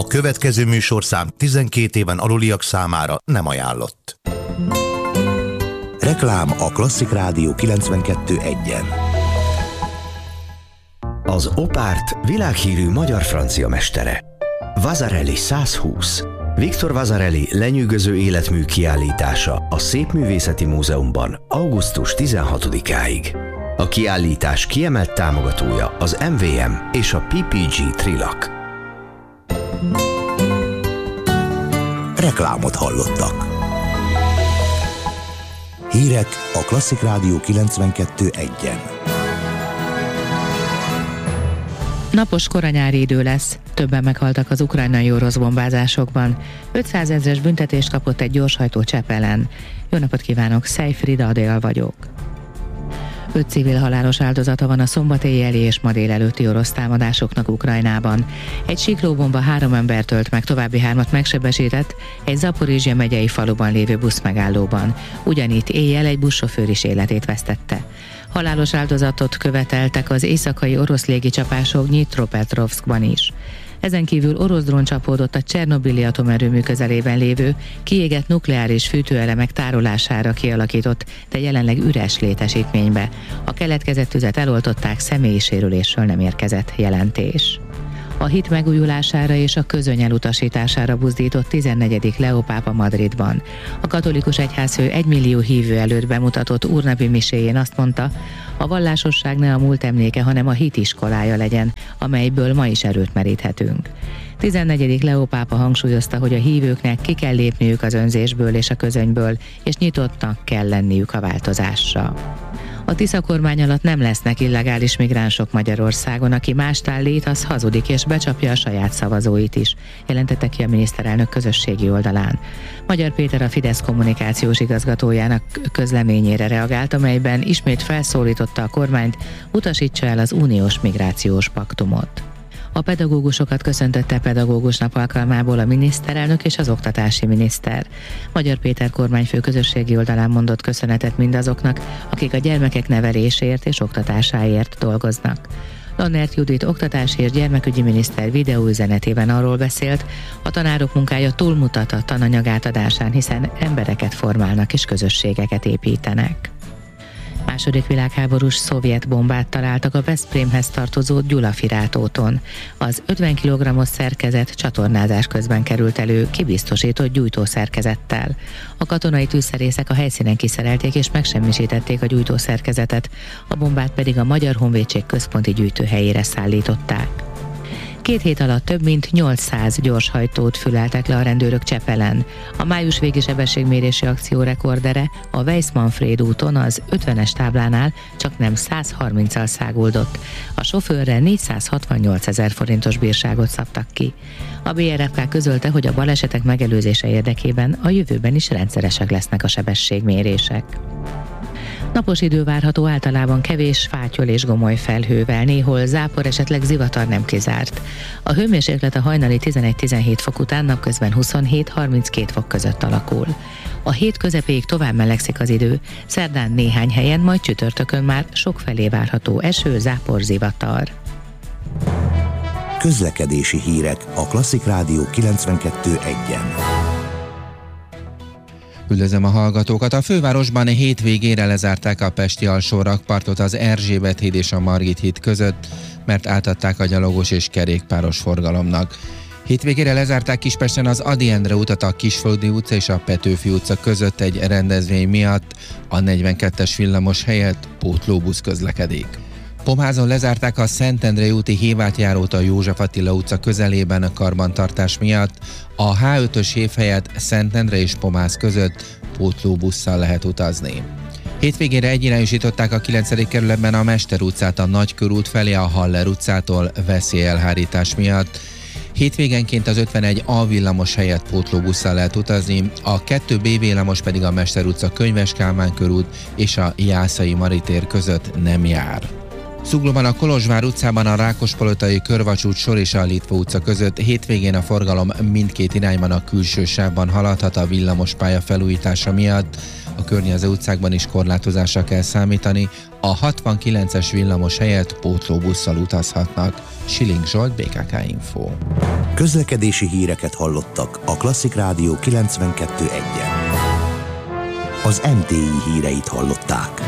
következő műsorszám 12 éven aluliak számára nem ajánlott. Reklám a Klasszik Rádió 92.1-en. Az Opárt világhírű magyar-francia mestere. Vasarely 120. Viktor Vasarely lenyűgöző életmű kiállítása a Szépművészeti Múzeumban augusztus 16-áig. A kiállítás kiemelt támogatója az MVM és a PPG Trilak. Reklámot hallottak. Hírek a Klasszik Rádió 92.1-en. Napos koranyári idő lesz. Többen meghaltak az ukrajnai orosz bombázásokban. 500 000-es büntetést kapott egy gyorshajtó Csepelen. Jó napot kívánok, Szejfrida Adél vagyok. 5 civil halálos áldozata van a szombat éjjeli és ma délelőtti orosz támadásoknak Ukrajnában. Egy siklóbomba 3 embert ölt meg, további 3-at megsebesített egy Zaporizsja megyei faluban lévő buszmegállóban. Ugyanitt éjjel egy buszsofőr is életét vesztette. Halálos áldozatot követeltek az éjszakai orosz légicsapások Dnyipropetrovszkban is. Ezen kívül orosz drón csapódott a Csernobili atomerőmű közelében lévő, kiégett nukleáris fűtőelemek tárolására kialakított, de jelenleg üres létesítménybe. A keletkezett tüzet eloltották, személyi sérülésről nem érkezett jelentés. A hit megújulására és a közöny elutasítására buzdított 14. Leó pápa Madridban. A katolikus egyházfő 1 millió hívő előtt bemutatott úrnapi miséjén azt mondta, a vallásosság ne a múlt emléke, hanem a hit iskolája legyen, amelyből ma is erőt meríthetünk. 14. Leó pápa hangsúlyozta, hogy a hívőknek ki kell lépniük az önzésből és a közönyből, és nyitottnak kell lenniük a változásra. A Tisza kormány alatt nem lesznek illegális migránsok Magyarországon, aki mást állít, az hazudik és becsapja a saját szavazóit is, jelentette ki a miniszterelnök közösségi oldalán. Magyar Péter, a Fidesz kommunikációs igazgatójának közleményére reagált, amelyben ismét felszólította a kormányt, utasítsa el az uniós migrációs paktumot. A pedagógusokat köszöntötte pedagógus nap alkalmából a miniszterelnök és az oktatási miniszter. Magyar Péter kormányfő közösségi oldalán mondott köszönetet mindazoknak, akik a gyermekek neveléséért és oktatásáért dolgoznak. Lannert Judit oktatási és gyermekügyi miniszter videóüzenetében arról beszélt, a tanárok munkája túlmutat a tananyag átadásán, hiszen embereket formálnak és közösségeket építenek. II. Világháborús szovjet bombát találtak a Veszprémhez tartozó Gyulafirát úton. Az 50 kg-os szerkezet csatornázás közben került elő kibiztosított gyújtószerkezettel. A katonai tűzszerészek a helyszínen kiszerelték és megsemmisítették a gyújtószerkezetet, a bombát pedig a Magyar Honvédség központi gyűjtőhelyére szállították. 2 hét alatt több mint 800 gyorshajtót füleltek le a rendőrök Csepelen. A május végi sebességmérési akció rekordere a Weiss-Manfréd úton az 50-es táblánál csak nem 130-al száguldott. A sofőrre 468 000 forintos bírságot szabtak ki. A BRFK közölte, hogy a balesetek megelőzése érdekében a jövőben is rendszeresek lesznek a sebességmérések. Napos idő várható, általában kevés fátyol és gomoly felhővel, néhol zápor, esetleg zivatar nem kizárt. A hőmérséklet a hajnali 11-17 fok után napközben 27-32 fok között alakul. A hét közepéig tovább melegszik az idő, szerdán néhány helyen, majd csütörtökön már sokfelé várható eső, zápor, zivatar. Közlekedési hírek a Klasszik Rádió 92.1-en. Üdvözlöm a hallgatókat! A fővárosban hétvégére lezárták a pesti alsó rakpartot az Erzsébet híd és a Margit híd között, mert átadták a gyalogos és kerékpáros forgalomnak. Hétvégére lezárták Kispesten az Ady Endre utat a Kisföldi utca és a Petőfi utca között egy rendezvény miatt, a 42-es villamos helyett pótlóbusz közlekedik. Pomházon lezárták a Szentendrei úti Hévátjárót a József Attila utca közelében a karbantartás miatt, a H5-ös hév helyett Szentendre és Pomház között pótlóbusszal lehet utazni. Hétvégére egyirányosították a 9. kerületben a Mester utcát a Nagykörút felé a Haller utcától veszélyelhárítás miatt. Hétvégenként az 51A villamos helyett pótlóbusszal lehet utazni, a 2B villamos pedig a Mester utca Könyves Kálmán körút és a Jászai Maritér között nem jár. Zuglóban a Kolozsvár utcában a Rákospalotai Körvacs út Sor és a Litva utca között hétvégén a forgalom mindkét irányban a külső sávban haladhat a villamospálya felújítása miatt. A környező utcákban is korlátozásra kell számítani, a 69-es villamos helyett pótlóbusszal utazhatnak. Schilling Zsolt, BKK Info. Közlekedési híreket hallottak a Klasszik Rádió 92.1-en. Az MTI híreit hallották.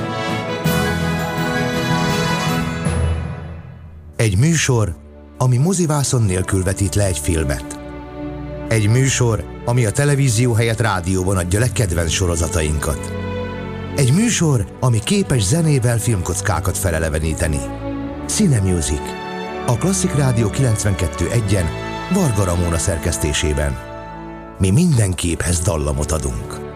Egy műsor, ami mozivászon nélkül vetít le egy filmet. Egy műsor, ami a televízió helyett rádióban adja le kedvenc sorozatainkat. Egy műsor, ami képes zenével filmkockákat feleleveníteni. Cinemusic. A Klasszik Rádió 92.1-en Varga Ramóna szerkesztésében. Mi minden képhez dallamot adunk.